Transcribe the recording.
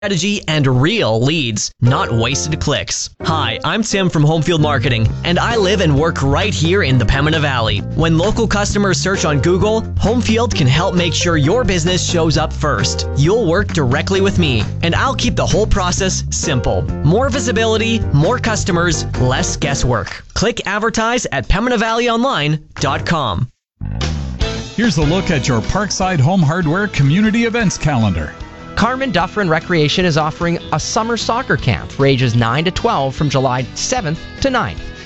strategy and real leads, not wasted clicks. Hi, I'm Tim from Homefield Marketing, and I live and work right here in the Pembina Valley. When local customers search on Google, Homefield can help make sure your business shows up first. You'll work directly with me, and I'll keep the whole process simple. More visibility, more customers, less guesswork. Click advertise at PembinaValleyOnline.com. Here's a look at your Parkside Home Hardware community events calendar. Carmen Dufferin Recreation is offering a summer soccer camp for ages 9 to 12 from July 7th to 9th.